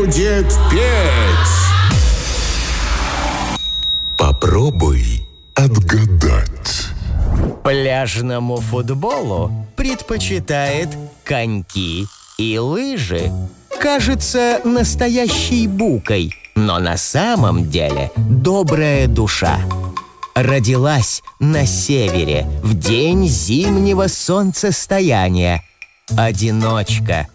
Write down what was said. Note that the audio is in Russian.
будет петь. Попробуй отгадать. Пляжному футболу предпочитает коньки и лыжи. Кажется настоящей букой, но на самом деле добрая душа. Родилась на севере в день зимнего солнцестояния. Одиночка,